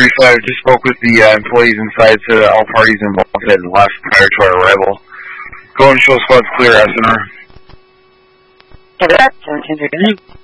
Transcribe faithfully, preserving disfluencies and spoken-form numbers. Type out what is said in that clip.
three five just spoke with the uh, employees inside, so that all parties involved had left prior to our arrival. Go and show squad's clear, S N R. Copy that, seventeen thirty-nine.